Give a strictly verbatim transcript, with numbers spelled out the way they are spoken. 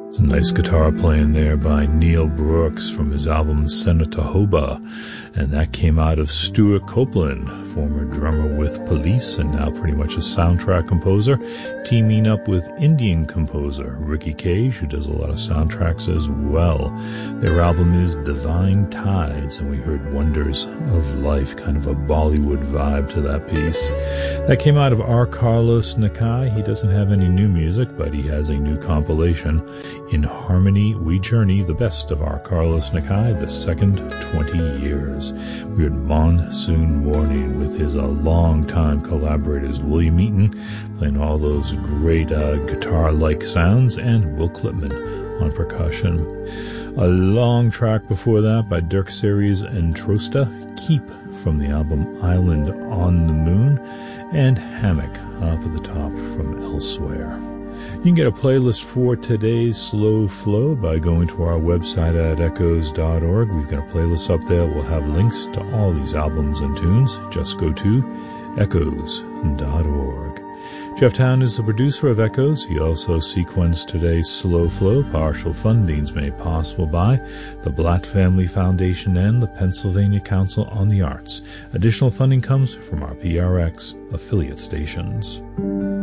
Some nice guitar playing there by Neil Brooks from his album Senatohoba, and that came out of Stuart Copeland, former drummer with Police and now pretty much a soundtrack composer, teaming up with Indian composer Ricky Cage, who does a lot of soundtracks as well. Their album is Divine Tides, and we heard Wonders of Life, kind of a Bollywood vibe to that piece. That came out of R. Carlos Nakai. He doesn't have any new music, but he has a new compilation, In Harmony We Journey, the best of R. Carlos Nakai, the second twenty years. We heard Monsoon Morning with his uh, long-time collaborators, William Eaton, playing all those great uh, guitar-like sounds, and Will Klipman on percussion. A long track before that by Dirk Series and Trosta, Keep, from the album Island on the Moon, and Hammock up at the top from Elsewhere. You can get a playlist for today's Slow Flow by going to our website at echoes dot org. We've got a playlist up there. We'll have links to all these albums and tunes. Just go to echoes dot org. Jeff Town is the producer of Echoes. He also sequenced today's Slow Flow. Partial fundings made possible by the Blatt Family Foundation and the Pennsylvania Council on the Arts. Additional funding comes from our P R X affiliate stations.